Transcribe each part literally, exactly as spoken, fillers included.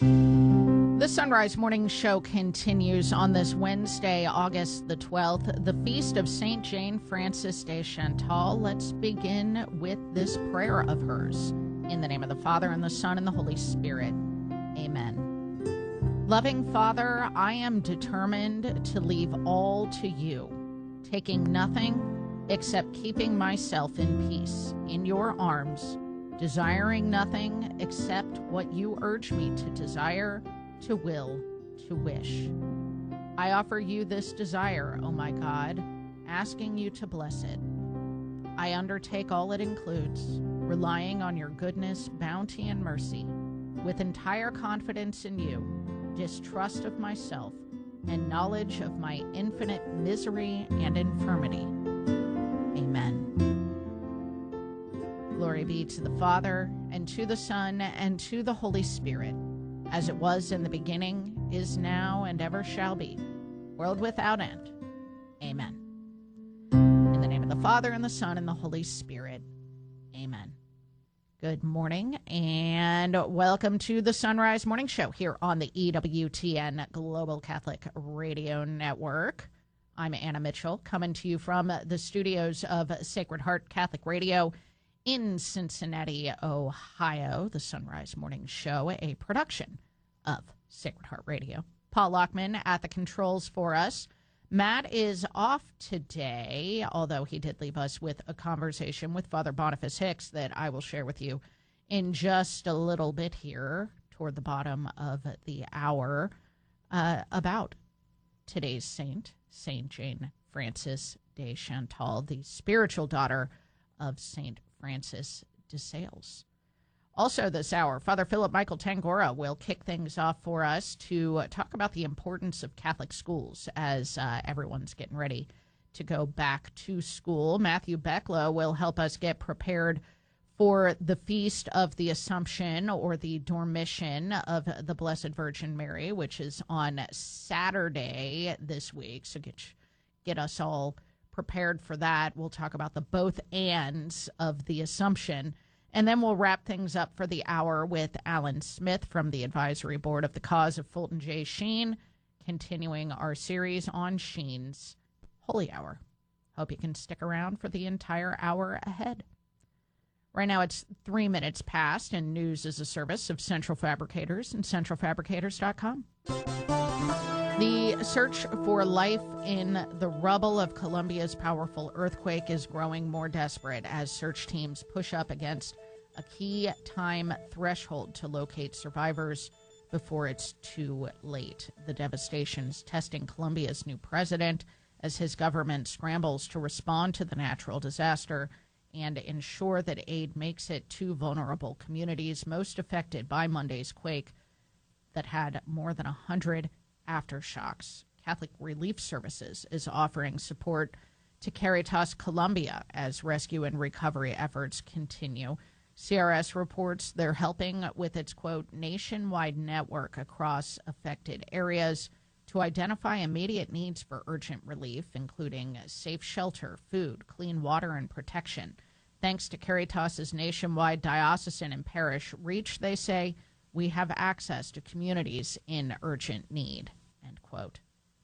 The Sunrise Morning Show continues on this Wednesday, August the twelfth, the feast of Saint Jane Frances de Chantal. Let's begin with this prayer of hers. In the name of the Father, and the Son, and the Holy Spirit. Amen. Loving Father, I am determined to leave all to you, taking nothing except keeping myself in peace in your arms, desiring nothing except what you urge me to desire, to will, to wish. I offer you this desire, O my God, asking you to bless it. I undertake all it includes, relying on your goodness, bounty, and mercy, with entire confidence in you, distrust of myself, and knowledge of my infinite misery and infirmity. Amen. Glory be to the Father, and to the Son, and to the Holy Spirit, as it was in the beginning, is now, and ever shall be, world without end. Amen. In the name of the Father, and the Son, and the Holy Spirit. Amen. Good morning, and welcome to the Sunrise Morning Show here on the E W T N Global Catholic Radio Network. I'm Anna Mitchell, coming to you from the studios of Sacred Heart Catholic Radio in Cincinnati, Ohio. The Sunrise Morning Show, a production of Sacred Heart Radio. Paul Lockman at the controls for us. Matt is off today, although he did leave us with a conversation with Father Boniface Hicks that I will share with you in just a little bit here toward the bottom of the hour uh, about today's saint, Saint Jane Frances de Chantal, the spiritual daughter of Saint Francis de Sales. Also this hour, Father Philip Michael Tangora will kick things off for us to talk about the importance of Catholic schools as uh, everyone's getting ready to go back to school. Matthew Becklow will help us get prepared for the Feast of the Assumption, or the Dormition of the Blessed Virgin Mary, which is on Saturday this week. So get, get us all prepared for that. We'll talk about the both ands of the Assumption. And then we'll wrap things up for the hour with Alan Smith from the Advisory Board of the Cause of Fulton J. Sheen, continuing our series on Sheen's Holy Hour. Hope you can stick around for the entire hour ahead. Right now it's three minutes past, and news is a service of Central Fabricators and central fabricators dot com. The search for life in the rubble of Colombia's powerful earthquake is growing more desperate as search teams push up against a key time threshold to locate survivors before it's too late. The devastation is testing Colombia's new president as his government scrambles to respond to the natural disaster and ensure that aid makes it to vulnerable communities most affected by Monday's quake that had more than one hundred aftershocks. Catholic Relief Services is offering support to Caritas Colombia as rescue and recovery efforts continue. C R S reports they're helping with its, quote, nationwide network across affected areas to identify immediate needs for urgent relief, including safe shelter, food, clean water, and protection. Thanks to Caritas's nationwide diocesan and parish reach, they say, we have access to communities in urgent need, end quote.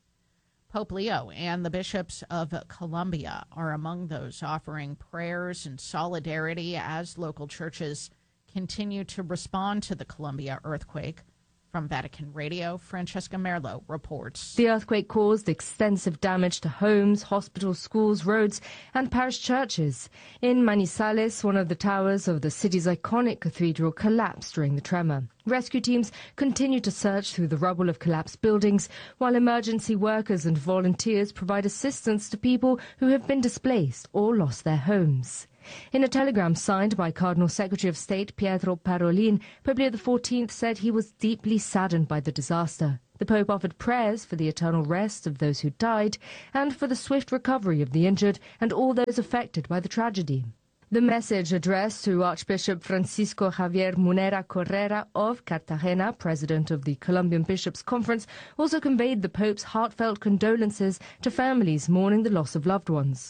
Pope Leo and the bishops of Colombia are among those offering prayers and solidarity as local churches continue to respond to the Colombia earthquake. From Vatican Radio, Francesca Merlo reports. The earthquake caused extensive damage to homes, hospitals, schools, roads, and parish churches. In Manizales, one of the towers of the city's iconic cathedral collapsed during the tremor. Rescue teams continue to search through the rubble of collapsed buildings, while emergency workers and volunteers provide assistance to people who have been displaced or lost their homes. In a telegram signed by Cardinal Secretary of State Pietro Parolin, Pope Leo the fourteenth said he was deeply saddened by the disaster. The Pope offered prayers for the eternal rest of those who died and for the swift recovery of the injured and all those affected by the tragedy. The message addressed to Archbishop Francisco Javier Munera Correra of Cartagena, president of the Colombian Bishops' Conference, also conveyed the Pope's heartfelt condolences to families mourning the loss of loved ones.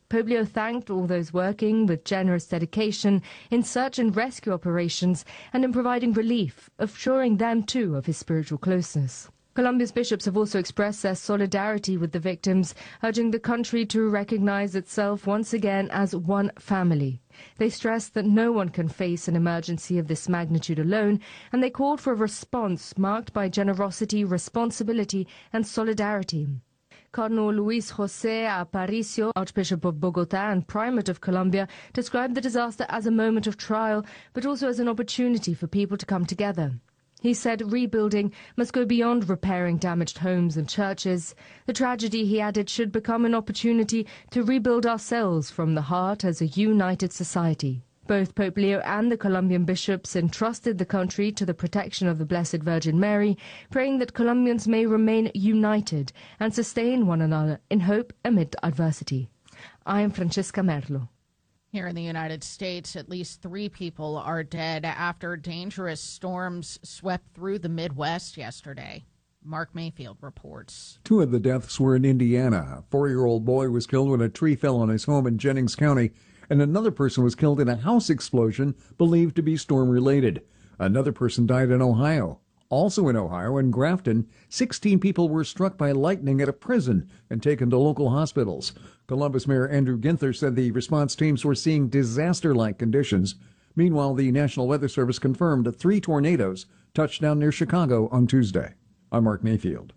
Pope Leo thanked all those working with generous dedication in search and rescue operations and in providing relief, assuring them too of his spiritual closeness. Colombia's bishops have also expressed their solidarity with the victims, urging the country to recognize itself once again as one family. They stressed that no one can face an emergency of this magnitude alone, and they called for a response marked by generosity, responsibility, and solidarity. Cardinal Luis José Aparicio, Archbishop of Bogotá and Primate of Colombia, described the disaster as a moment of trial, but also as an opportunity for people to come together. He said rebuilding must go beyond repairing damaged homes and churches. The tragedy, he added, should become an opportunity to rebuild ourselves from the heart as a united society. Both Pope Leo and the Colombian bishops entrusted the country to the protection of the Blessed Virgin Mary, praying that Colombians may remain united and sustain one another in hope amid adversity. I am Francesca Merlo. Here in the United States, at least three people are dead after dangerous storms swept through the Midwest yesterday. Mark Mayfield reports. Two of the deaths were in Indiana. A four-year-old boy was killed when a tree fell on his home in Jennings County, and another person was killed in a house explosion believed to be storm-related. Another person died in Ohio. Also in Ohio, in Grafton, sixteen people were struck by lightning at a prison and taken to local hospitals. Columbus Mayor Andrew Ginther said the response teams were seeing disaster-like conditions. Meanwhile, the National Weather Service confirmed that three tornadoes touched down near Chicago on Tuesday. I'm Mark Mayfield.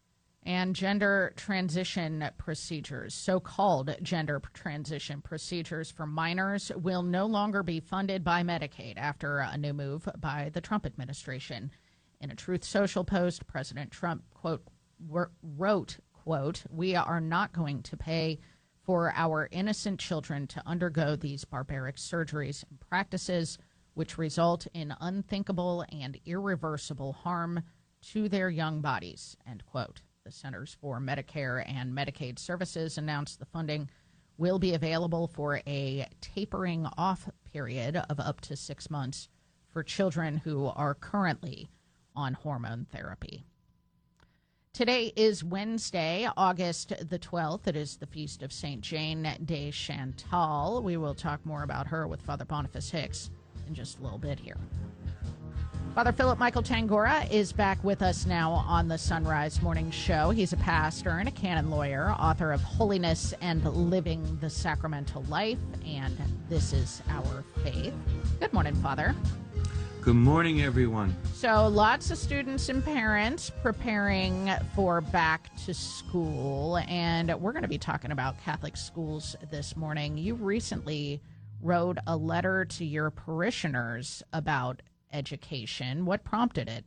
And gender transition procedures, so-called gender transition procedures for minors, will no longer be funded by Medicaid after a new move by the Trump administration. In a Truth Social post, President Trump, quote, wrote, quote, "We are not going to pay for our innocent children to undergo these barbaric surgeries and practices which result in unthinkable and irreversible harm to their young bodies," end quote. The Centers for Medicare and Medicaid Services announced the funding will be available for a tapering off period of up to six months for children who are currently on hormone therapy. Today is Wednesday, August the twelfth. It is the feast of Saint Jane de Chantal. We will talk more about her with Father Boniface Hicks in just a little bit here. Father Philip Michael Tangora is back with us now on the Sunrise Morning Show. He's a pastor and a canon lawyer, author of Holiness and Living the Sacramental Life, and This is Our Faith. Good morning, Father. Good morning, everyone. So lots of students and parents preparing for back to school, and we're going to be talking about Catholic schools this morning. You recently wrote a letter to your parishioners about education. What prompted it?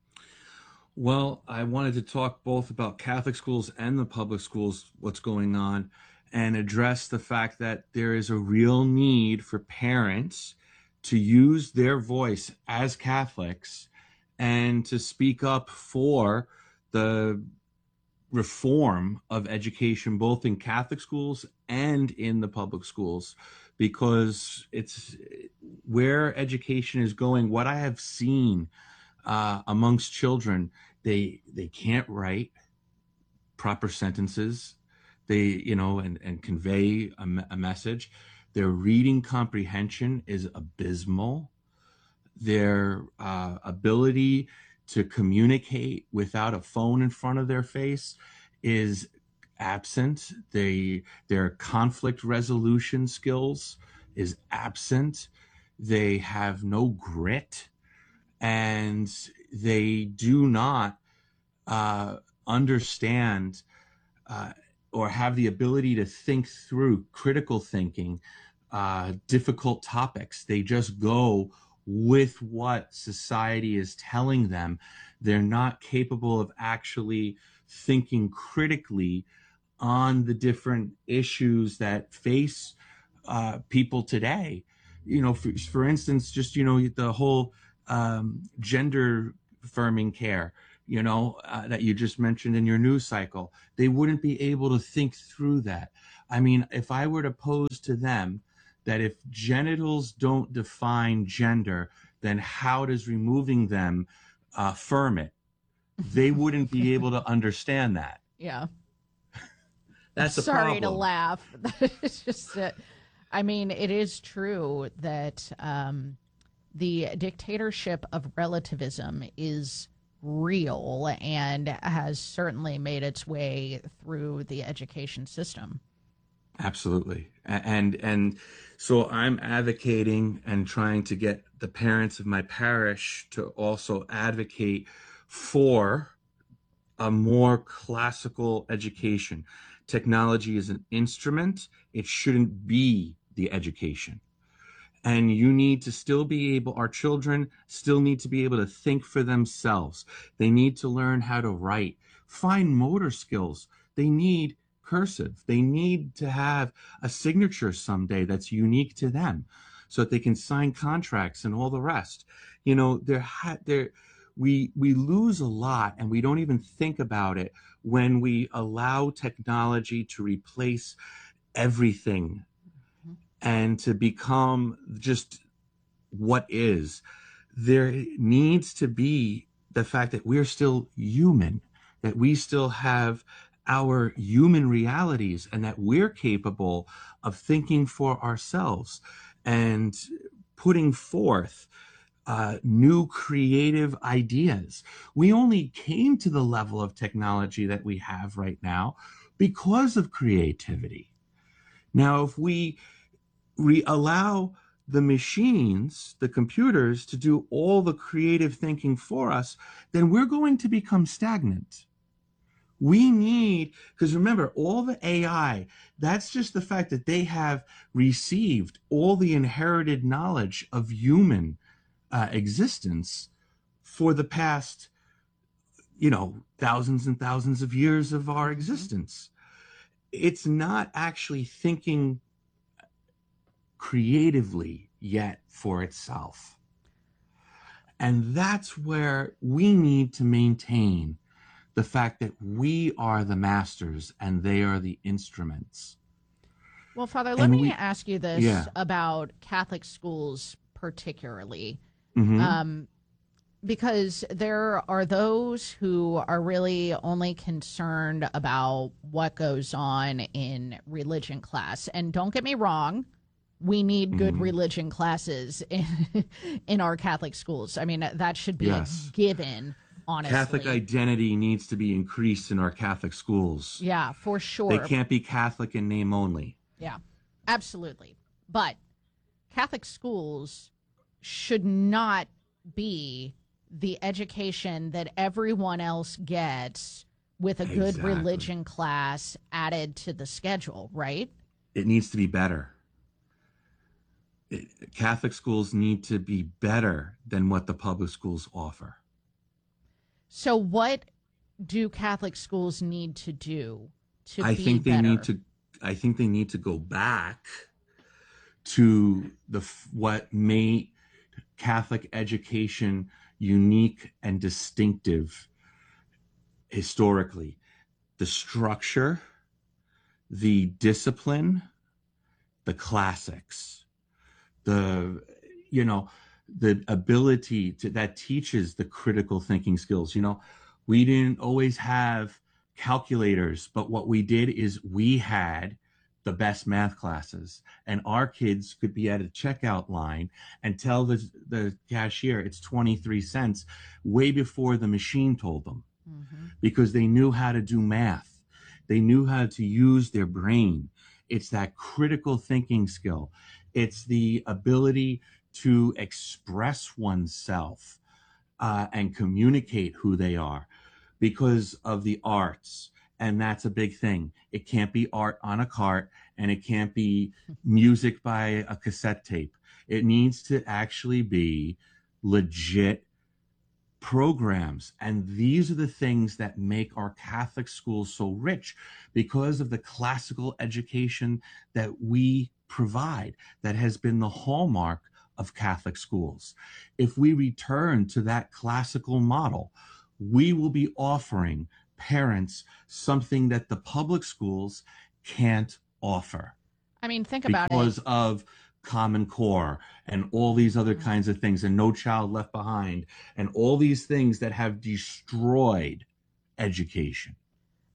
Well, I wanted to talk both about Catholic schools and the public schools, what's going on, and address the fact that there is a real need for parents to use their voice as Catholics and to speak up for the reform of education, both in Catholic schools and in the public schools, because it's where education is going. What I have seen uh, amongst children, they they can't write proper sentences, they you know, and and convey a, a message. Their reading comprehension is abysmal. Their uh, ability to communicate without a phone in front of their face is absent. They, their conflict resolution skills is absent. They have no grit, and they do not uh, understand uh, or have the ability to think through critical thinking, uh, difficult topics. They just go with what society is telling them. They're not capable of actually thinking critically on the different issues that face uh, people today. You know, for, for instance, just, you know, the whole um, gender affirming care, you know, uh, that you just mentioned in your news cycle. They wouldn't be able to think through that. I mean, if I were to pose to them that if genitals don't define gender, then how does removing them uh, affirm it? They wouldn't be able to understand that. Yeah. That's the Sorry problem. to laugh. It's just that, I mean, it is true that um, the dictatorship of relativism is real and has certainly made its way through the education system. Absolutely. A- And and so I'm advocating and trying to get the parents of my parish to also advocate for a more classical education. Technology is an instrument. It shouldn't be the education. And you need to still be able, our children still need to be able to think for themselves. They need to learn how to write, fine motor skills. They need cursive. They need to have a signature someday that's unique to them so that they can sign contracts and all the rest. You know, there ha- there we we lose a lot and we don't even think about it when we allow technology to replace everything and to become just what is. There needs to be the fact that we're still human, that we still have our human realities, and that we're capable of thinking for ourselves and putting forth uh, new creative ideas. We only came to the level of technology that we have right now because of creativity. Now, if we we allow the machines, the computers, to do all the creative thinking for us, then we're going to become stagnant. We need, because remember, all the A I, that's just the fact that they have received all the inherited knowledge of human uh, existence for the past, you know, thousands and thousands of years of our existence. It's not actually thinking creatively yet for itself. And that's where we need to maintain the fact that we are the masters and they are the instruments. Well, Father, let And me we- ask you this Yeah. about Catholic schools particularly. Mhm. Um, because there are those who are really only concerned about what goes on in religion class. And don't get me wrong, we need good Mhm. religion classes in, in our Catholic schools. I mean, that should be Yes. a given, honestly. Catholic identity needs to be increased in our Catholic schools. Yeah, for sure. They can't be Catholic in name only. Yeah, absolutely. But Catholic schools should not be the education that everyone else gets with a good Exactly. religion class added to the schedule, right? It needs to be better. It- Catholic schools need to be better than what the public schools offer. So what do Catholic schools need to do to I be think they better? need to. I think they need to go back to the f- what made Catholic education unique and distinctive historically: the structure, the discipline, the classics, the you know the ability to that teaches the critical thinking skills. You know, we didn't always have calculators, but what we did is we had the best math classes, and our kids could be at a checkout line and tell the the cashier it's twenty-three cents way before the machine told them, Mhm. because they knew how to do math. They knew how to use their brain. It's that critical thinking skill. It's the ability to express oneself uh, and communicate who they are because of the arts. And that's a big thing. It can't be art on a cart, and it can't be music by a cassette tape. It needs to actually be legit programs. And these are the things that make our Catholic schools so rich, because of the classical education that we provide, that has been the hallmark of Catholic schools. If we return to that classical model, we will be offering parents something that the public schools can't offer I mean, think about because it. of Common Core and all these other kinds of things, and No Child Left Behind, and all these things that have destroyed education.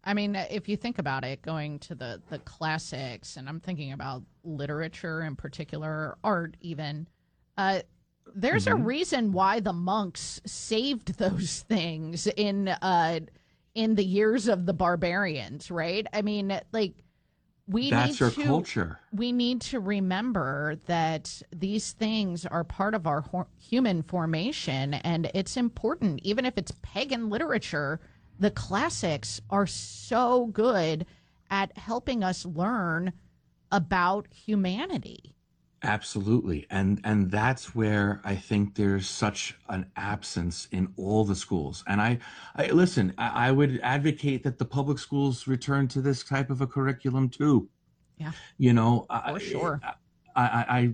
I mean, if you think about it, going to the, the classics, and I'm thinking about literature in particular, art even, uh, there's mm-hmm. a reason why the monks saved those things in uh, in the years of the barbarians, right? I mean, like, we That's need our to, culture. We need to remember that these things are part of our ho- human formation, and it's important, even if it's pagan literature. The classics are so good at helping us learn about humanity. Absolutely. And and that's where I think there's such an absence in all the schools. And I, I listen, I, I would advocate that the public schools return to this type of a curriculum too. Yeah. You know, for I, sure. I, I, I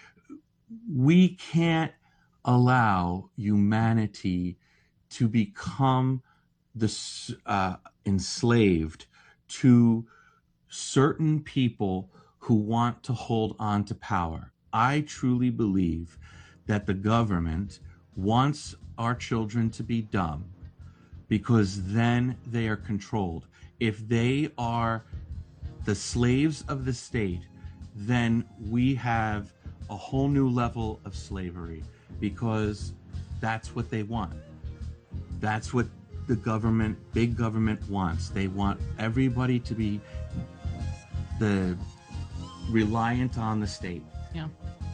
we can't allow humanity to become this uh, enslaved to certain people who want to hold on to power. I truly believe that the government wants our children to be dumb because then they are controlled. If they are the slaves of the state, then we have a whole new level of slavery because that's what they want. That's what the government, big government wants. They want everybody to be the reliant on the state. Yeah.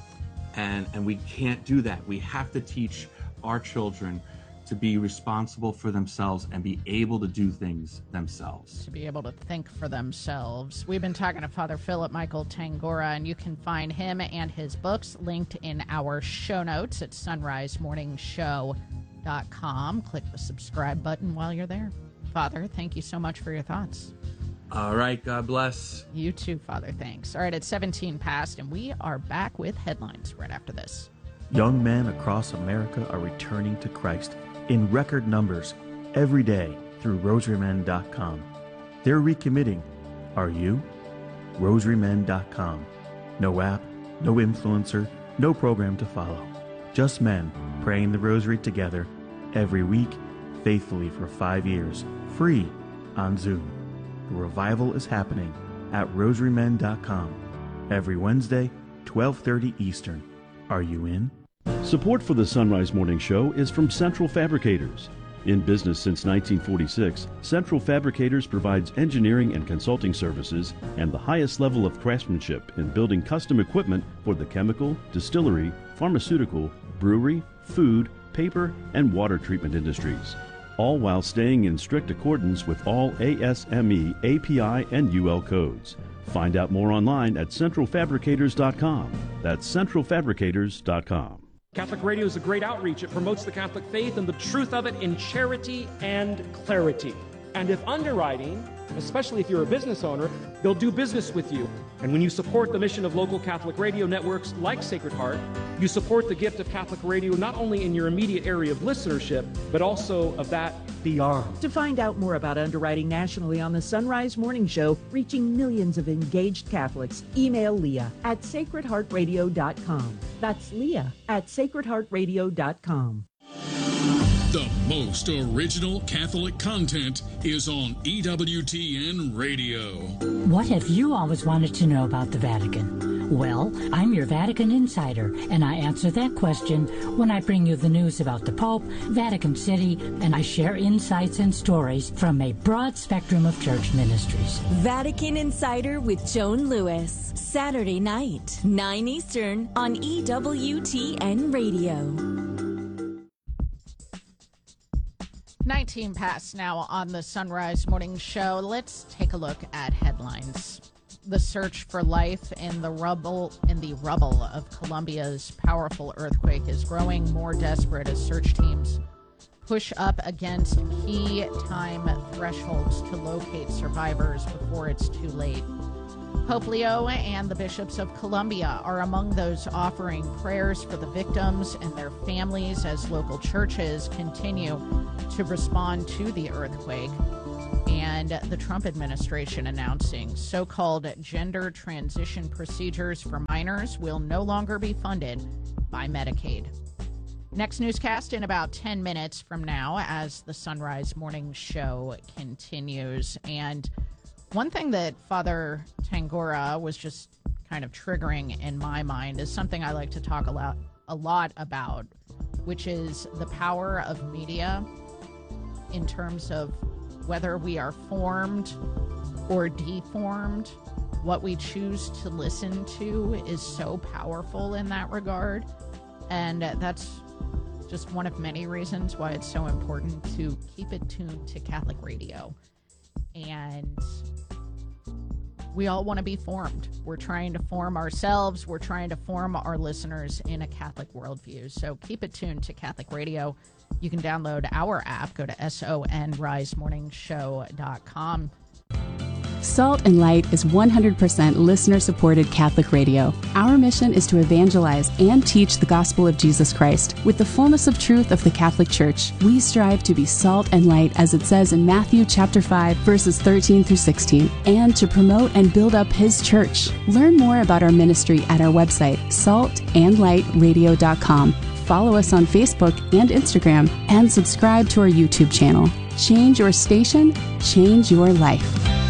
And and we can't do that. We have to teach our children to be responsible for themselves and be able to do things themselves. To be able to think for themselves. We've been talking to Father Philip Michael Tangora, and you can find him and his books linked in our show notes at sunrise morning show dot com. Click the subscribe button while you're there. Father, thank you so much for your thoughts. All right, God bless. You too, Father, thanks. All right, it's seventeen past, and we are back with headlines right after this. Young men across America are returning to Christ in record numbers every day through rosary men dot com. They're recommitting. Are you? rosary men dot com. No app, no influencer, no program to follow. Just men praying the rosary together every week, faithfully for five years, free on Zoom. The revival is happening at rosary men dot com every Wednesday, twelve thirty Eastern. Are you in? Support for the Sunrise Morning Show is from Central Fabricators. In business since nineteen forty-six, Central Fabricators provides engineering and consulting services and the highest level of craftsmanship in building custom equipment for the chemical, distillery, pharmaceutical, brewery, food, paper, and water treatment industries, all while staying in strict accordance with all A S M E, A P I, and U L codes. Find out more online at central fabricators dot com. That's central fabricators dot com. Catholic Radio is a great outreach. It promotes the Catholic faith and the truth of it in charity and clarity. And if underwriting, especially if you're a business owner, they'll do business with you. And when you support the mission of local Catholic radio networks like Sacred Heart, you support the gift of Catholic radio not only in your immediate area of listenership, but also of that beyond. To find out more about underwriting nationally on the Sunrise Morning Show, reaching millions of engaged Catholics, email Leah at sacred heart radio dot com. That's Leah at sacred heart radio dot com. The most original Catholic content is on E W T N Radio. What have you always wanted to know about the Vatican? Well, I'm your Vatican insider, and I answer that question when I bring you the news about the Pope, Vatican City, and I share insights and stories from a broad spectrum of church ministries. Vatican Insider with Joan Lewis, Saturday night, nine Eastern on E W T N Radio. nineteen past now on the Sunrise Morning Show. Let's take a look at headlines. The search for life in the rubble in the rubble of Colombia's powerful earthquake is growing more desperate as search teams push up against key time thresholds to locate survivors before it's too late. Pope Leo and the bishops of Colombia are among those offering prayers for the victims and their families as local churches continue to respond to the earthquake. And the Trump administration announcing so-called gender transition procedures for minors will no longer be funded by Medicaid. Next newscast in about ten minutes from now as the Sunrise Morning Show continues. And one thing that Father Tangora was just kind of triggering in my mind is something I like to talk a lot, a lot about, which is the power of media in terms of whether we are formed or deformed. What we choose to listen to is so powerful in that regard. And that's just one of many reasons why it's so important to keep it tuned to Catholic radio. And we all want to be formed. We're trying to form ourselves. We're trying to form our listeners in a Catholic worldview. So keep it tuned to Catholic radio. You can download our app. Go to son rise morning show dot com. Salt and Light is one hundred percent listener-supported Catholic radio. Our mission is to evangelize and teach the gospel of Jesus Christ with the fullness of truth of the Catholic Church. We strive to be salt and light, as it says in Matthew chapter five, verses thirteen through sixteen, and to promote and build up His church. Learn more about our ministry at our website, salt and light radio dot com. Follow us on Facebook and Instagram, and subscribe to our YouTube channel. Change your station, change your life.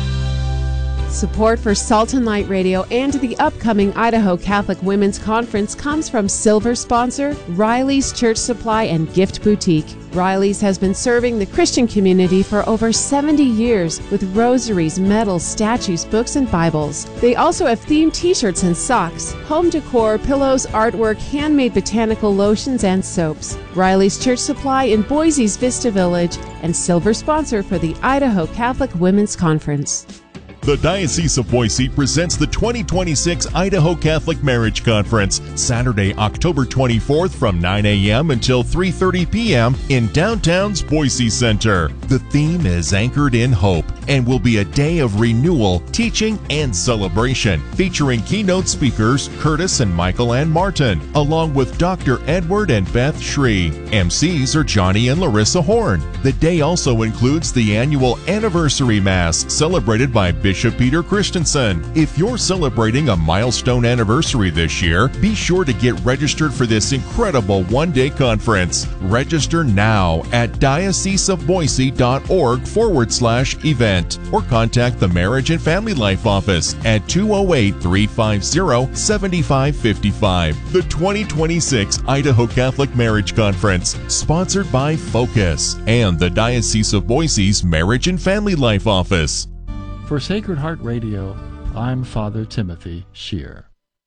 Support for Salt and Light Radio and the upcoming Idaho Catholic Women's Conference comes from silver sponsor Riley's Church Supply and Gift Boutique. Riley's has been serving the Christian community for over seventy years with rosaries, medals, statues, books, and Bibles. They also have themed t-shirts and socks, home decor, pillows, artwork, handmade botanical lotions, and soaps. Riley's Church Supply in Boise's Vista Village and silver sponsor for the Idaho Catholic Women's Conference. The Diocese of Boise presents the twenty twenty-six Idaho Catholic Marriage Conference, Saturday, October twenty-fourth from nine a.m. until three thirty p.m. in downtown's Boise Center. The theme is Anchored in Hope and will be a day of renewal, teaching, and celebration, featuring keynote speakers Curtis and Michael Ann Martin, along with Doctor Edward and Beth Shree. M Cs are Johnny and Larissa Horn. The day also includes the annual Anniversary Mass, celebrated by Bishop Peter Christensen. If you're celebrating a milestone anniversary this year, be sure to get registered for this incredible one-day conference. Register now at dioceseofboise.org forward slash event or contact the Marriage and Family Life Office at two oh eight, three five zero, seven five five five. The twenty twenty-six Idaho Catholic Marriage Conference, sponsored by Focus and the Diocese of Boise's Marriage and Family Life Office. For Sacred Heart Radio, I'm Father Timothy Shear.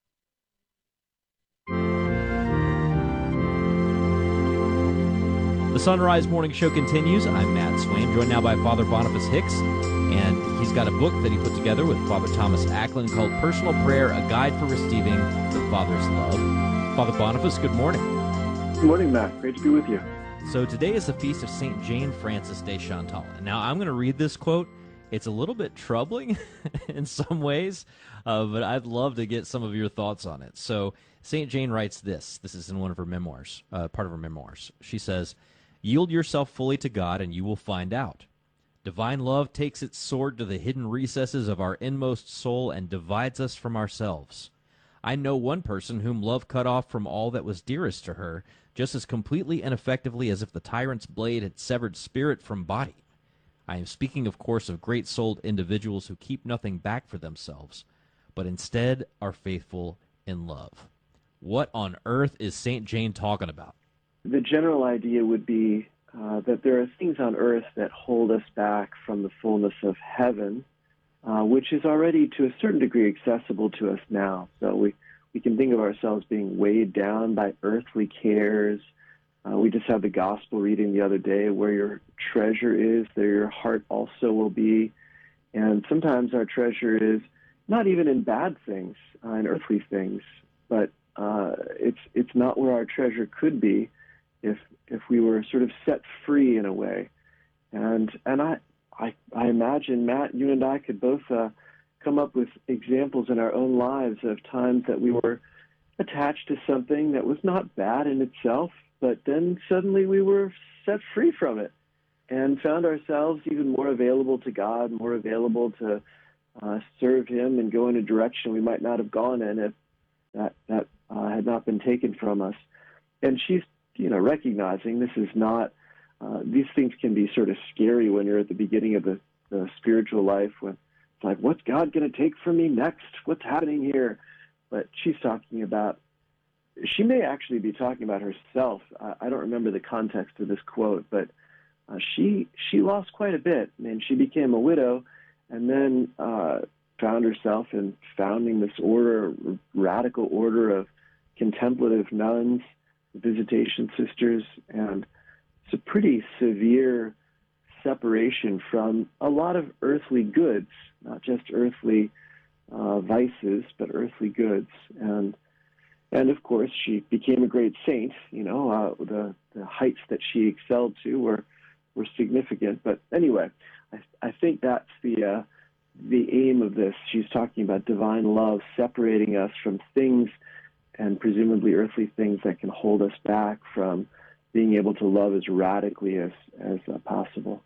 The Sunrise Morning Show continues. I'm Matt Swaim, joined now by Father Boniface Hicks, and he's got a book that he put together with Father Thomas Acklin called Personal Prayer, A Guide for Receiving the Father's Love. Father Boniface, good morning. Good morning, Matt. Great to be with you. So today is the feast of Saint Jane Frances de Chantal. Now I'm going to read this quote. It's a little bit troubling in some ways, uh, but I'd love to get some of your thoughts on it. So Saint Jane writes this. This is in one of her memoirs, uh, part of her memoirs. She says, "Yield yourself fully to God and you will find out. Divine love takes its sword to the hidden recesses of our inmost soul and divides us from ourselves. I know one person whom love cut off from all that was dearest to her, just as completely and effectively as if the tyrant's blade had severed spirit from body. I am speaking, of course, of great-souled individuals who keep nothing back for themselves, but instead are faithful in love." What on earth is Saint Jane talking about? The general idea would be uh, that there are things on earth that hold us back from the fullness of heaven, uh, which is already to a certain degree accessible to us now. So we, we can think of ourselves being weighed down by earthly cares. Uh, we just had the gospel reading the other day, where your treasure is, there your heart also will be. And sometimes our treasure is not even in bad things, uh, in earthly things, but uh, it's it's not where our treasure could be if if we were sort of set free in a way. And and I I, I imagine, Matt, you and I could both uh, come up with examples in our own lives of times that we were attached to something that was not bad in itself, but then suddenly we were set free from it and found ourselves even more available to God, more available to uh, serve Him and go in a direction we might not have gone in if that, that uh, had not been taken from us. And she's you know, recognizing this is not, uh, these things can be sort of scary when you're at the beginning of the, the spiritual life, when it's like, what's God going to take from me next? What's happening here? But she's talking about, she may actually be talking about herself. I, I don't remember the context of this quote, but uh, she she lost quite a bit. I mean, she became a widow and then uh, found herself in founding this order, radical order of contemplative nuns, visitation sisters, and it's a pretty severe separation from a lot of earthly goods, not just earthly uh, vices, but earthly goods. And and of course, she became a great saint. You know, uh, the the heights that she excelled to were were significant. But anyway, I I think that's the uh, the aim of this. She's talking about divine love separating us from things, and presumably earthly things, that can hold us back from being able to love as radically as as uh, possible.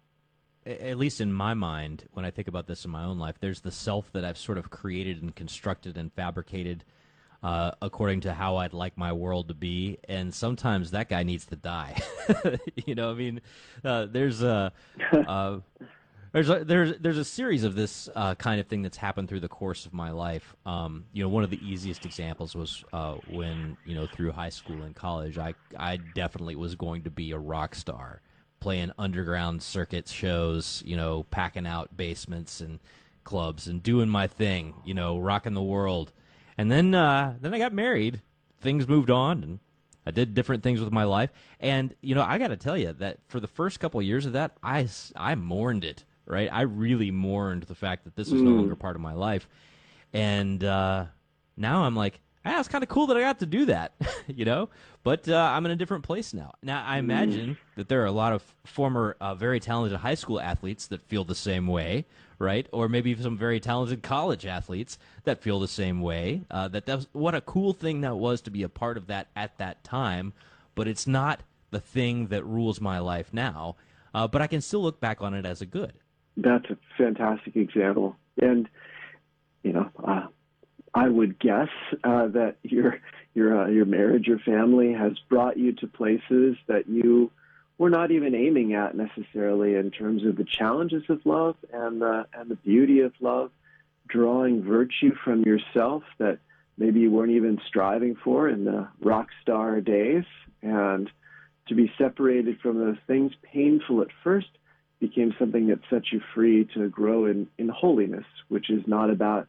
At least in my mind, when I think about this in my own life, there's the self that I've sort of created and constructed and fabricated uh, according to how I'd like my world to be, and sometimes that guy needs to die. You know, I mean, uh, there's a uh, there's a, there's there's a series of this uh, kind of thing that's happened through the course of my life. Um, you know, one of the easiest examples was uh, when you know through high school and college, I I definitely was going to be a rock star, playing underground circuit shows, you know, packing out basements and clubs and doing my thing, you know, rocking the world. And then uh, then I got married. Things moved on, and I did different things with my life. And, you know, I got to tell you that for the first couple of years of that, I, I mourned it, right? I really mourned the fact that this was mm. no longer part of my life. And uh, now I'm like, ah, it's kind of cool that I got to do that, you know? But uh, I'm in a different place now. Now, I imagine mm. that there are a lot of former uh, very talented high school athletes that feel the same way, right? Or maybe some very talented college athletes that feel the same way. Uh, that that's, what a cool thing that was to be a part of that at that time, but it's not the thing that rules my life now. Uh, but I can still look back on it as a good. That's a fantastic example. And, you know, uh, I would guess uh, that your your uh, your marriage, your family has brought you to places that you were not even aiming at necessarily, in terms of the challenges of love and the and the beauty of love, drawing virtue from yourself that maybe you weren't even striving for in the rock star days, and to be separated from those things, painful at first, became something that set you free to grow in, in holiness, which is not about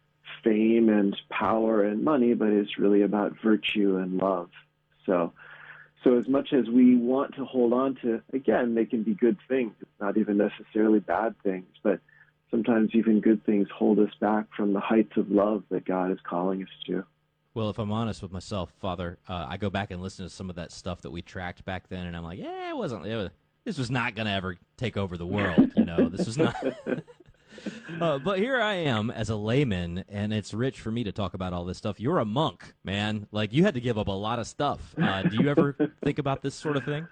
fame and power and money, but is really about virtue and love. So, so as much as we want to hold on to, again, they can be good things. It's not even necessarily bad things, but sometimes even good things hold us back from the heights of love that God is calling us to. Well, if I'm honest with myself, Father, uh, I go back and listen to some of that stuff that we tracked back then, and I'm like, yeah, it wasn't, it was, this was not going to ever take over the world, you know, this was not... Uh, but here I am as a layman, and it's rich for me to talk about all this stuff. You're a monk, man. Like, you had to give up a lot of stuff. Uh, do you ever think about this sort of thing?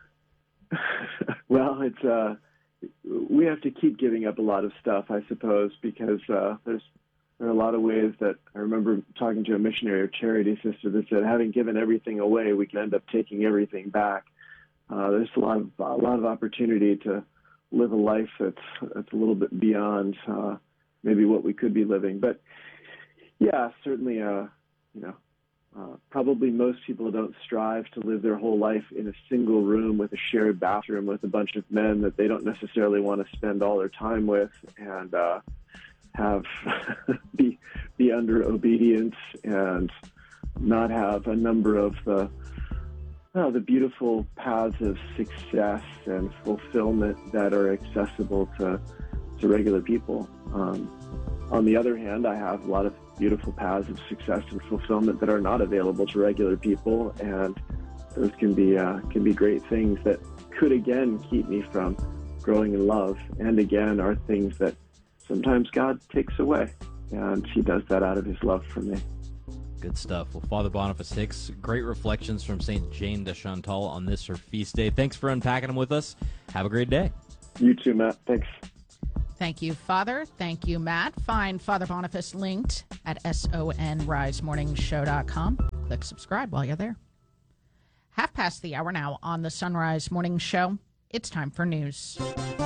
Well, it's uh, we have to keep giving up a lot of stuff, I suppose, because uh, there's there are a lot of ways that I remember talking to a missionary or charity sister that said, having given everything away, we can end up taking everything back. Uh, there's a lot of a lot of opportunity to live a life that's that's a little bit beyond uh, maybe what we could be living. But yeah, certainly, uh, you know, uh, probably most people don't strive to live their whole life in a single room with a shared bathroom with a bunch of men that they don't necessarily want to spend all their time with, and uh, have be be under obedience and not have a number of the Oh, the beautiful paths of success and fulfillment that are accessible to to regular people. Um, on the other hand, I have a lot of beautiful paths of success and fulfillment that are not available to regular people, and those can be uh, can be great things that could again keep me from growing in love, and again are things that sometimes God takes away, and He does that out of His love for me. Good stuff. Well, Father Boniface Hicks, great reflections from Saint Jane de Chantal on this, her feast day. Thanks for unpacking them with us. Have a great day. You too, Matt. Thanks. Thank you, Father. Thank you, Matt. Find Father Boniface linked at son rise morning show dot com. Click subscribe while you're there. Half past the hour now on the Sunrise Morning Show. It's time for news.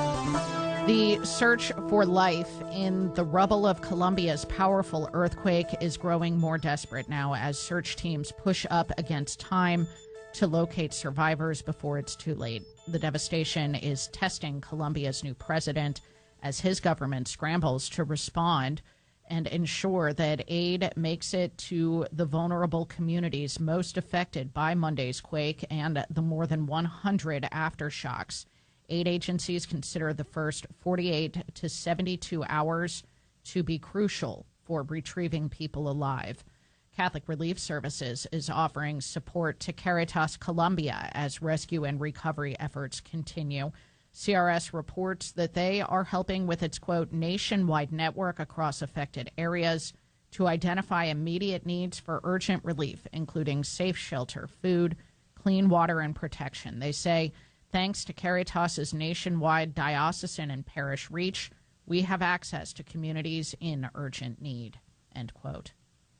The search for life in the rubble of Colombia's powerful earthquake is growing more desperate now as search teams push up against time to locate survivors before it's too late. The devastation is testing Colombia's new president as his government scrambles to respond and ensure that aid makes it to the vulnerable communities most affected by Monday's quake and the more than one hundred aftershocks. Aid agencies consider the first forty-eight to seventy-two hours to be crucial for retrieving people alive. Catholic Relief Services is offering support to Caritas Colombia as rescue and recovery efforts continue. C R S reports that they are helping with its, quote, nationwide network across affected areas to identify immediate needs for urgent relief, including safe shelter, food, clean water, and protection. They say, thanks to Caritas's nationwide diocesan and parish reach, we have access to communities in urgent need, end quote.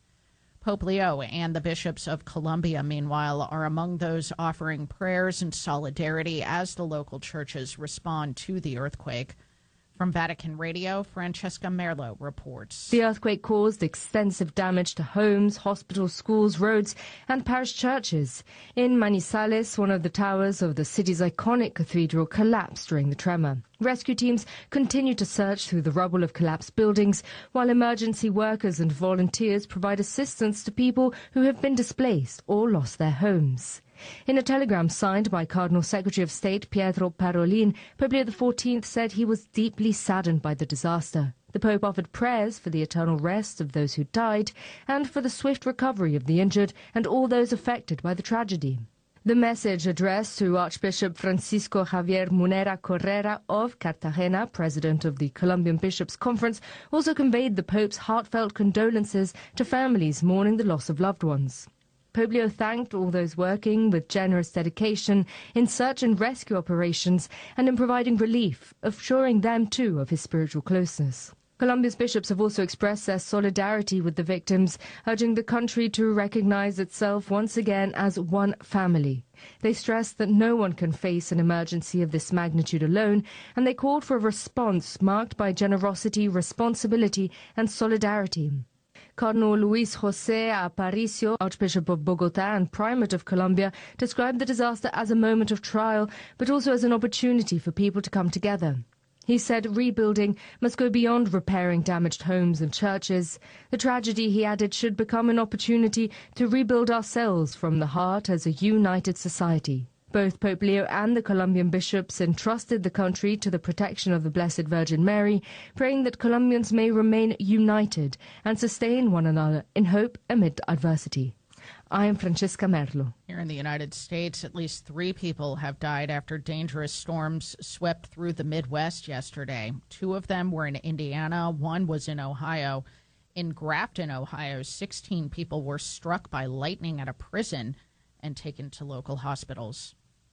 Pope Leo and the bishops of Colombia, meanwhile, are among those offering prayers and solidarity as the local churches respond to the earthquake. From Vatican Radio, Francesca Merlo reports. The earthquake caused extensive damage to homes, hospitals, schools, roads, and parish churches. In Manizales, one of the towers of the city's iconic cathedral collapsed during the tremor. Rescue teams continue to search through the rubble of collapsed buildings, while emergency workers and volunteers provide assistance to people who have been displaced or lost their homes. In a telegram signed by Cardinal Secretary of State Pietro Parolin, Pope Leo the fourteenth said he was deeply saddened by the disaster. The Pope offered prayers for the eternal rest of those who died and for the swift recovery of the injured and all those affected by the tragedy. The message addressed to Archbishop Francisco Javier Munera Correra of Cartagena, president of the Colombian Bishops' Conference, also conveyed the Pope's heartfelt condolences to families mourning the loss of loved ones. Pope Leo thanked all those working with generous dedication in search and rescue operations and in providing relief, assuring them too of his spiritual closeness. Colombia's bishops have also expressed their solidarity with the victims, urging the country to recognize itself once again as one family. They stressed that no one can face an emergency of this magnitude alone, and they called for a response marked by generosity, responsibility, and solidarity. Cardinal Luis José Aparicio, Archbishop of Bogotá and Primate of Colombia, described the disaster as a moment of trial, but also as an opportunity for people to come together. He said rebuilding must go beyond repairing damaged homes and churches. The tragedy, he added, should become an opportunity to rebuild ourselves from the heart as a united society. Both Pope Leo and the Colombian bishops entrusted the country to the protection of the Blessed Virgin Mary, praying that Colombians may remain united and sustain one another in hope amid adversity. I am Francesca Merlo. Here in the United States, at least three people have died after dangerous storms swept through the Midwest yesterday. Two of them were in Indiana. One was in Ohio. In Grafton, Ohio, sixteen people were struck by lightning at a prison and taken to local hospitals.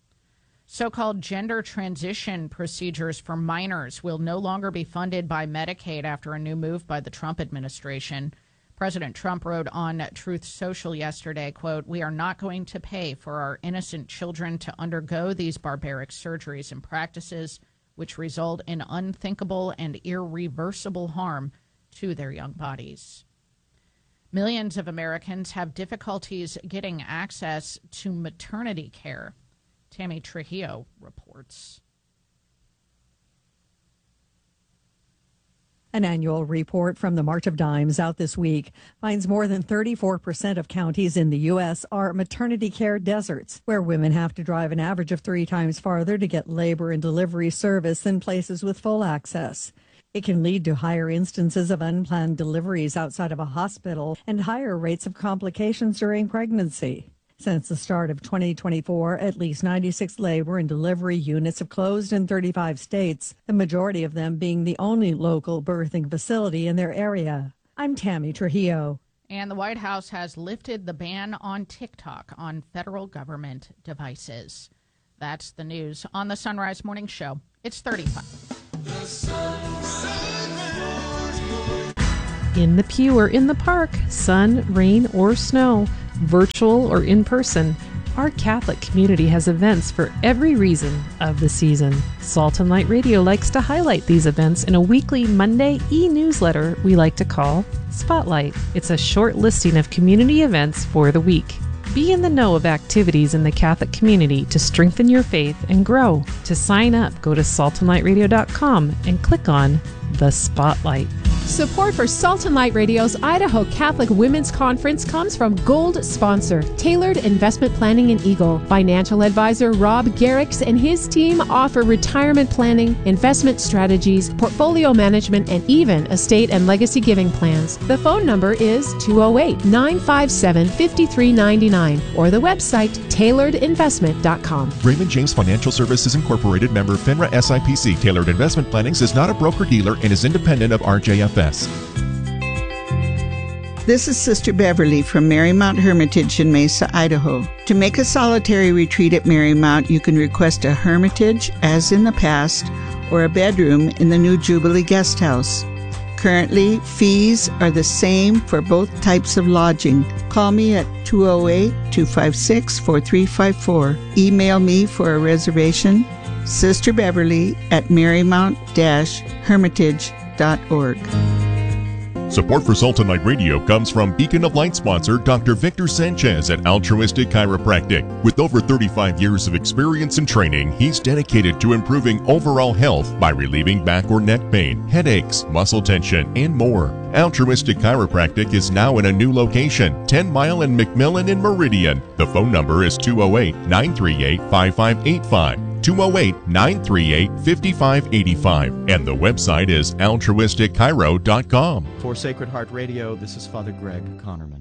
So-called gender transition procedures for minors will no longer be funded by Medicaid after a new move by the Trump administration. President Trump wrote on Truth Social yesterday, quote, "We are not going to pay for our innocent children to undergo these barbaric surgeries and practices which result in unthinkable and irreversible harm to their young bodies." Millions of Americans have difficulties getting access to maternity care. Tammy Trujillo reports. An annual report from the March of Dimes out this week finds more than thirty-four percent of counties in the U S are maternity care deserts, where women have to drive an average of three times farther to get labor and delivery service than places with full access. It can lead to higher instances of unplanned deliveries outside of a hospital and higher rates of complications during pregnancy. Since the start of twenty twenty-four, at least ninety-six labor and delivery units have closed in thirty-five states, the majority of them being the only local birthing facility in their area. I'm Tammy Trujillo. And the White House has lifted the ban on TikTok on federal government devices. That's the news on the Sunrise Morning Show. It's thirty-five. In the pew or in the park, sun, rain, or snow, virtual or in person, Our Catholic community has events for every reason of the season. Salt and Light Radio likes to highlight these events in a weekly Monday e-newsletter we like to call Spotlight. It's a short listing of community events for the week. Be in the know of activities in the Catholic community to strengthen your faith and grow. To sign up, go to salt and light radio dot com and click on the Spotlight. Support for Salt and Light Radio's Idaho Catholic Women's Conference comes from Gold Sponsor, Tailored Investment Planning in Eagle. Financial advisor Rob Garrix and his team offer retirement planning, investment strategies, portfolio management, and even estate and legacy giving plans. The phone number is two oh eight, nine five seven, five three nine nine or the website tailored investment dot com. Raymond James Financial Services Incorporated, member FINRA S I P C. Tailored Investment Plannings is not a broker-dealer and is independent of R J F S. This is Sister Beverly from Marymount Hermitage in Mesa, Idaho. To make a solitary retreat at Marymount, you can request a hermitage, as in the past, or a bedroom in the new Jubilee Guest House. Currently, fees are the same for both types of lodging. Call me at two oh eight, two five six, four three five four. Email me for a reservation, Sister Beverly at marymount dash hermitage dot org. Support for Salt and Light Radio comes from Beacon of Light sponsor Doctor Victor Sanchez at Altruistic Chiropractic. With over thirty-five years of experience and training, he's dedicated to improving overall health by relieving back or neck pain, headaches, muscle tension, and more. Altruistic Chiropractic is now in a new location, ten Mile and McMillan in Meridian. The phone number is two oh eight, nine three eight, five five eight five. two oh eight, nine three eight, five five eight five, and the website is altruistic chiro dot com. For Sacred Heart Radio, this is Father Greg Connerman.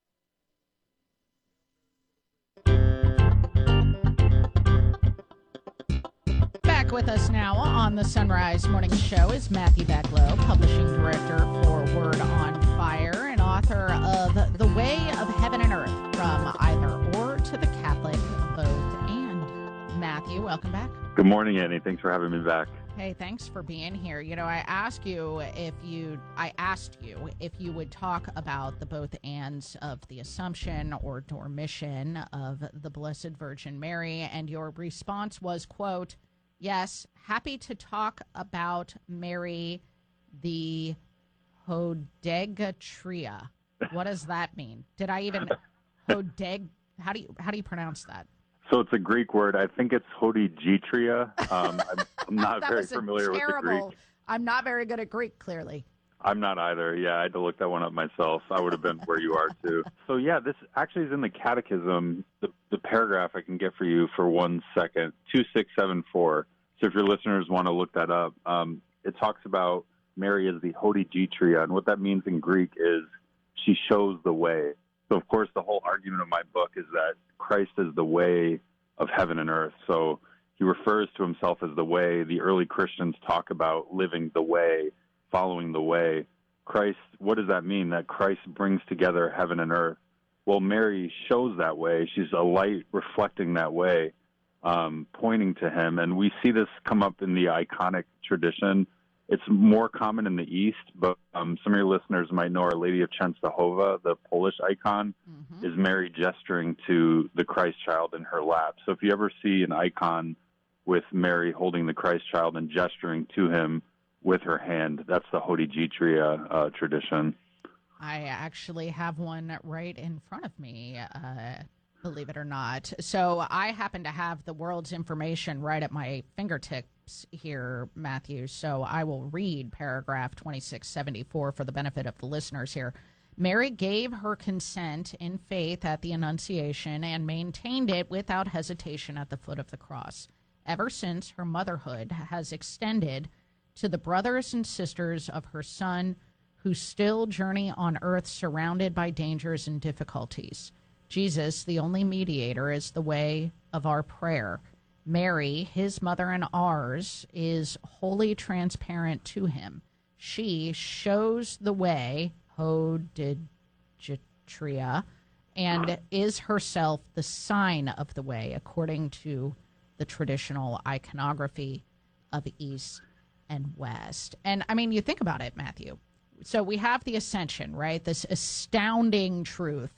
Back with us now on the Sunrise Morning Show is Matthew Baglow, publishing director for Word on Fire and author of The Way of Heaven and Earth, From Either Or to the Catholic Both And. Matthew, welcome back. Good morning, Annie. Thanks for having me back. Hey, thanks for being here. You know, I asked you if you, I asked you if you would talk about the both ands of the Assumption or Dormition of the Blessed Virgin Mary, and your response was, quote, yes, happy to talk about Mary the Hodegatria. What does that mean? Did I even, Hodeg, how do you, how do you pronounce that? So it's a Greek word. I think it's Hodegatria. Um, I'm, I'm not very familiar with the Greek. I'm not very good at Greek, clearly. I'm not either. Yeah, I had to look that one up myself. I would have been where you are, too. So, yeah, this actually is in the Catechism, the, the paragraph I can get for you for one second, two six seven four. So if your listeners want to look that up, um, it talks about Mary as the Hodegatria, and what that means in Greek is she shows the way. So, of course, the whole argument of my book is that Christ is the way of heaven and earth. So he refers to himself as the way. The early Christians talk about living the way, following the way. Christ, what does that mean? That Christ brings together heaven and earth. Well, Mary shows that way. She's a light reflecting that way, um, pointing to him. And we see this come up in the iconic tradition. It's more common in the East, but um, some of your listeners might know Our Lady of Częstochowa, the Polish icon, mm-hmm. is Mary gesturing to the Christ child in her lap. So if you ever see an icon with Mary holding the Christ child and gesturing to him with her hand, that's the Hodegatria uh, tradition. I actually have one right in front of me, uh, believe it or not. So I happen to have the world's information right at my fingertips here, Matthew. So I will read paragraph twenty-six seventy-four for the benefit of the listeners here. Mary gave her consent in faith at the Annunciation and maintained it without hesitation at the foot of the cross. Ever since, her motherhood has extended to the brothers and sisters of her Son, who still journey on earth surrounded by dangers and difficulties. Jesus, the only mediator, is the way of our prayer. Mary, his mother and ours, is wholly transparent to him. She shows the way, Hodegatria, and is herself the sign of the way, according to the traditional iconography of East and West. And, I mean, you think about it, Matthew. So we have the Ascension, right? This astounding truth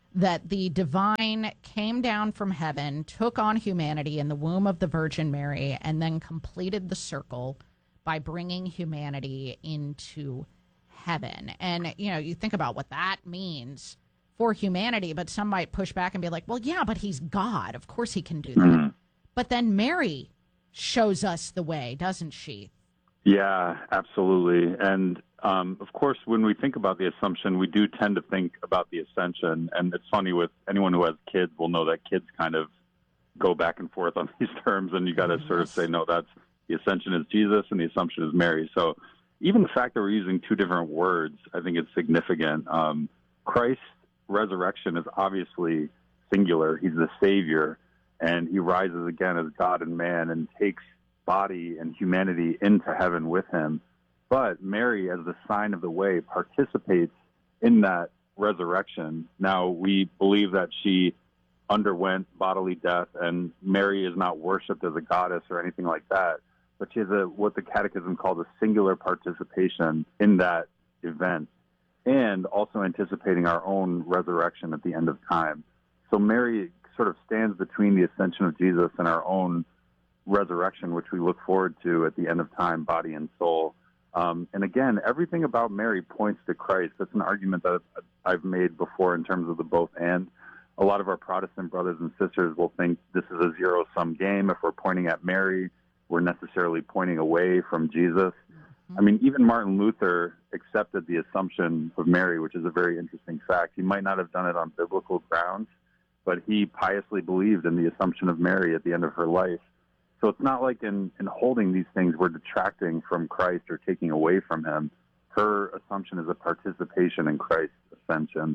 that the divine came down from heaven, took on humanity in the womb of the Virgin Mary, and then completed the circle by bringing humanity into heaven. And, you know, you think about what that means for humanity, but some might push back and be like, well, yeah, but he's God. Of course he can do that. Mm-hmm. But then Mary shows us the way, doesn't she? Yeah, absolutely. And, um, of course, when we think about the Assumption, we do tend to think about the Ascension. And it's funny, with anyone who has kids will know that kids kind of go back and forth on these terms, and you got to yes. sort of say, no, that's the Ascension is Jesus and the Assumption is Mary. So even the fact that we're using two different words, I think it's significant. Um, Christ's resurrection is obviously singular. He's the Savior, and he rises again as God and man and takes body and humanity into heaven with him. But Mary, as the sign of the way, participates in that resurrection. Now, we believe that she underwent bodily death, and Mary is not worshipped as a goddess or anything like that, but she has a, what the Catechism calls a singular participation in that event, and also anticipating our own resurrection at the end of time. So Mary sort of stands between the ascension of Jesus and our own resurrection, which we look forward to at the end of time, body and soul. Um, and again, everything about Mary points to Christ. That's an argument that I've made before in terms of the both and. A lot of our Protestant brothers and sisters will think this is a zero-sum game. If we're pointing at Mary, we're necessarily pointing away from Jesus. Mm-hmm. I mean, even Martin Luther accepted the Assumption of Mary, which is a very interesting fact. He might not have done it on biblical grounds, but he piously believed in the Assumption of Mary at the end of her life. So it's not like in, in holding these things, we're detracting from Christ or taking away from him. Her Assumption is a participation in Christ's ascension.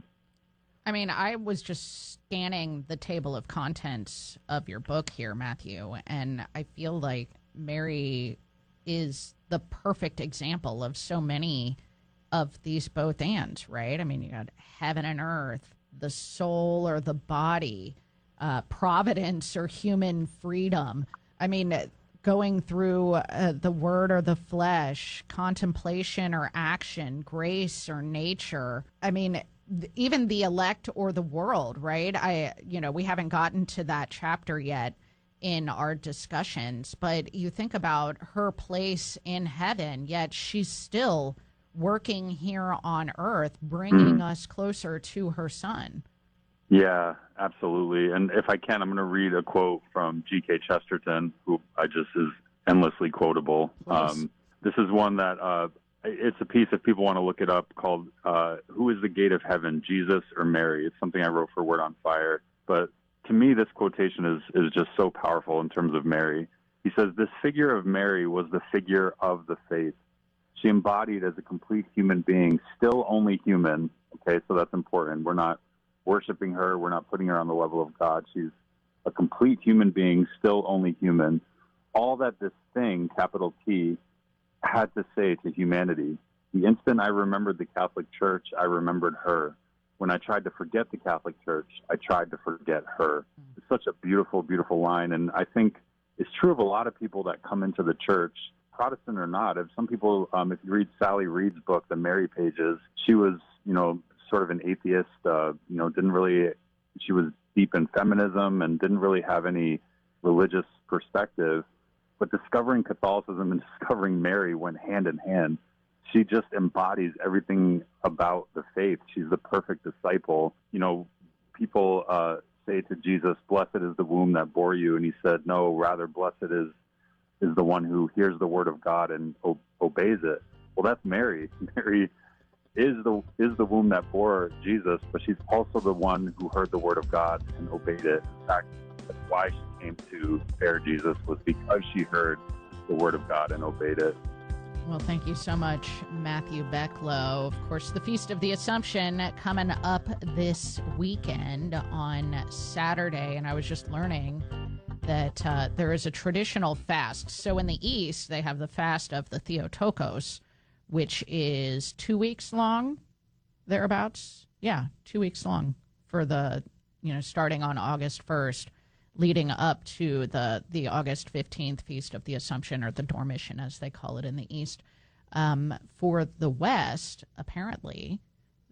I mean, I was just scanning the table of contents of your book here, Matthew, and I feel like Mary is the perfect example of so many of these both ands, right? I mean, you got heaven and earth, the soul or the body, uh, providence or human freedom. I mean, going through uh, the word or the flesh, contemplation or action, grace or nature. I mean, th- even the elect or the world, right? I, you know, we haven't gotten to that chapter yet in our discussions, but you think about her place in heaven, yet she's still working here on earth, bringing us closer to her son. Yeah, absolutely. And if I can, I'm going to read a quote from G K Chesterton, who I just is endlessly quotable. Um, this is one that uh, it's a piece, if people want to look it up, called uh, Who is the Gate of Heaven, Jesus or Mary? It's something I wrote for Word on Fire. But to me, this quotation is, is just so powerful in terms of Mary. He says, this figure of Mary was the figure of the faith. She embodied as a complete human being, still only human. Okay, so that's important. We're not worshiping her. We're not putting her on the level of God. She's a complete human being, still only human. All that this thing, capital T, had to say to humanity. The instant I remembered the Catholic Church, I remembered her. When I tried to forget the Catholic Church, I tried to forget her. It's such a beautiful, beautiful line. And I think it's true of a lot of people that come into the church, Protestant or not. If some people, um, if you read Sally Reed's book, The Mary Pages, she was, you know, sort of an atheist, uh, you know, didn't really, she was deep in feminism and didn't really have any religious perspective. But discovering Catholicism and discovering Mary went hand in hand. She just embodies everything about the faith. She's the perfect disciple. You know, people uh, say to Jesus, blessed is the womb that bore you. And he said, no, rather blessed is is the one who hears the word of God and o- obeys it. Well, that's Mary. Mary is the is the womb that bore Jesus, but she's also the one who heard the word of God and obeyed it. In fact, that's why she came to bear Jesus, was because she heard the word of God and obeyed it. Well, thank you so much, Matthew Becklow. Of course, the Feast of the Assumption coming up this weekend on Saturday, and I was just learning that uh, there is a traditional fast. So in the East, they have the fast of the Theotokos, which is two weeks long, thereabouts. Yeah, two weeks long for the, you know, starting on August first, leading up to the, the August fifteenth Feast of the Assumption, or the Dormition, as they call it in the East. Um, for the West, apparently,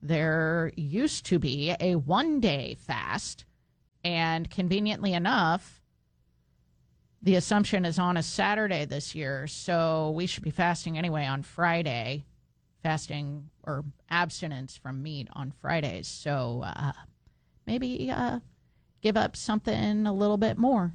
there used to be a one-day fast, and conveniently enough, the Assumption is on a Saturday this year, so we should be fasting anyway on Friday, fasting or abstinence from meat on Fridays. So uh, maybe uh, give up something a little bit more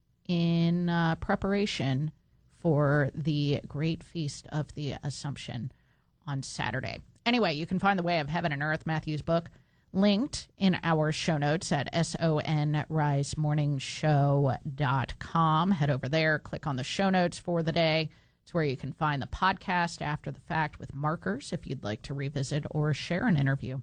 in uh, preparation for the great feast of the Assumption on Saturday. Anyway, you can find The Way of Heaven and Earth, Matthew's book, linked in our show notes at son rise morning show dot com. Head over there, click on the show notes for the day. It's where you can find the podcast after the fact with markers if you'd like to revisit or share an interview.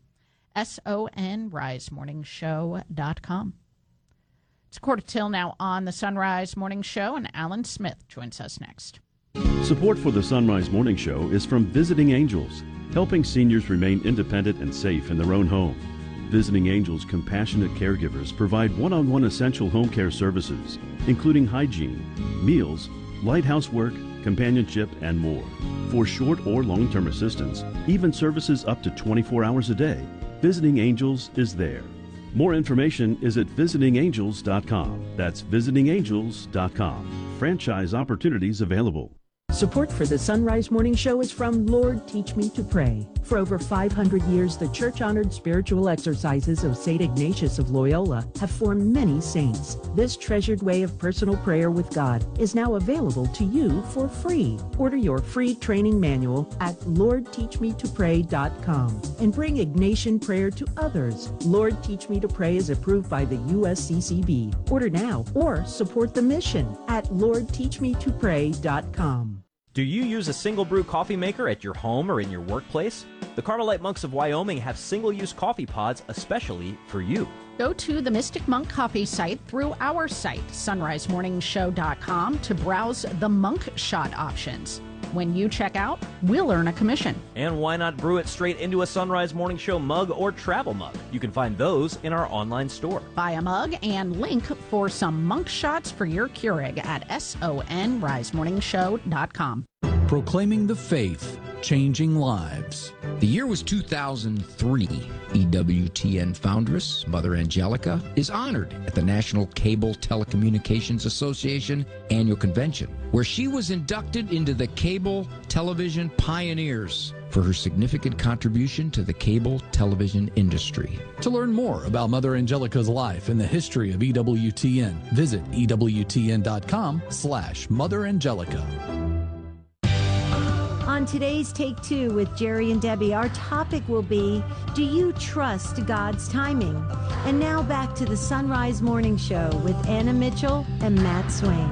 son rise morning show dot com. It's a quarter till now on the Sunrise Morning Show, and Alan Smith joins us next. Support for the Sunrise Morning Show is from Visiting Angels, helping seniors remain independent and safe in their own home. Visiting Angels compassionate caregivers provide one-on-one essential home care services, including hygiene, meals, light housework, companionship, and more. For short or long-term assistance, even services up to twenty-four hours a day, Visiting Angels is there. More information is at visiting angels dot com. That's visiting angels dot com. Franchise opportunities available. Support for the Sunrise Morning Show is from Lord Teach Me to Pray. For over five hundred years, the church-honored spiritual exercises of Saint Ignatius of Loyola have formed many saints. This treasured way of personal prayer with God is now available to you for free. Order your free training manual at lord teach me to pray dot com and bring Ignatian prayer to others. Lord Teach Me to Pray is approved by the U S C C B. Order now or support the mission at lord teach me to pray dot com. Do you use a single brew coffee maker at your home or in your workplace? The Carmelite Monks of Wyoming have single-use coffee pods especially for you. Go to the Mystic Monk Coffee site through our site, sunrise morning show dot com, to browse the Monk Shot options. When you check out, we'll earn a commission. And why not brew it straight into a Sunrise Morning Show mug or travel mug? You can find those in our online store. Buy a mug and link for some Monk Shots for your Keurig at son rise morning show dot com. Proclaiming the faith, changing lives. The year was two thousand three. E W T N foundress, Mother Angelica, is honored at the National Cable Telecommunications Association annual convention, where she was inducted into the Cable Television Pioneers for her significant contribution to the cable television industry. To learn more about Mother Angelica's life and the history of E W T N, visit E W T N dot com slash Mother Angelica. On today's Take Two with Jerry and Debbie, our topic will be, do you trust God's timing? And now back to the Sunrise Morning Show with Anna Mitchell and Matt Swain.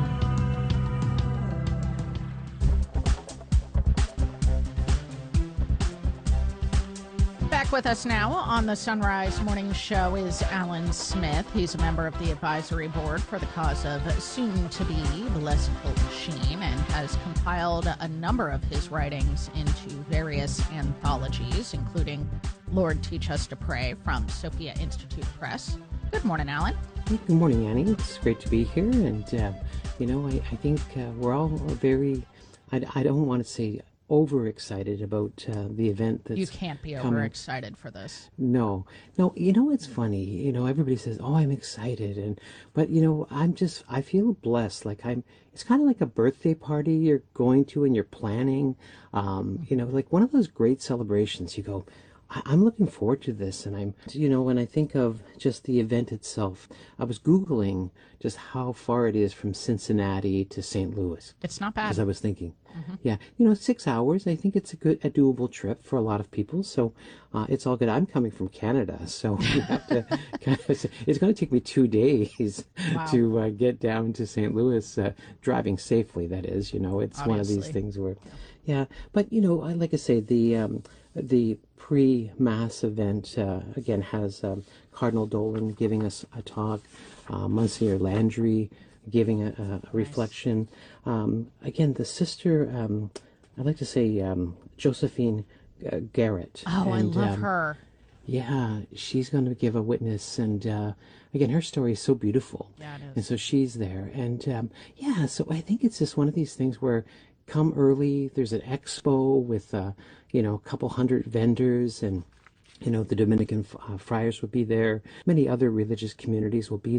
Back with us now on the Sunrise Morning Show is Alan Smith. He's a member of the advisory board for the cause of soon-to-be Blessed Hope Machine and has compiled a number of his writings into various anthologies, including Lord Teach Us to Pray from Sophia Institute Press. Good morning, Alan. Good morning, Annie. It's great to be here. And, uh, you know, I, I think uh, we're all very, I, I don't want to say overexcited about uh, the event that's You can't be coming. overexcited for this. No. No, you know, it's funny. You know, everybody says, oh, I'm excited. and But, you know, I'm just, I feel blessed. Like I'm, it's kind of like a birthday party you're going to and you're planning. Um, you know, like one of those great celebrations. You go, I'm looking forward to this. And I'm, you know, when I think of just the event itself, I was Googling just how far it is from Cincinnati to Saint Louis. It's not bad. As I was thinking. Mm-hmm. Yeah. You know, six hours, I think it's a good, a doable trip for a lot of people. So uh, it's all good. I'm coming from Canada. So you have to kind of say, it's going to take me two days Wow. to uh, get down to Saint Louis, uh, driving safely, that is. You know, it's one of these Obviously. things where, yeah. But, you know, I, like I say, the, um, the pre-mass event, uh, again, has um, Cardinal Dolan giving us a talk, uh, Monsignor Landry giving a, a reflection. Um, again, the sister, um, I'd like to say um, Josephine uh, Garrett. Oh, And, I love um, her. Yeah, she's going to give a witness. And uh, again, her story is so beautiful. Yeah, it is. And so she's there. And um, yeah, so I think it's just one of these things where come early, there's an expo with, uh, you know, a couple hundred vendors and You know, the Dominican uh, friars will be there. Many other religious communities will be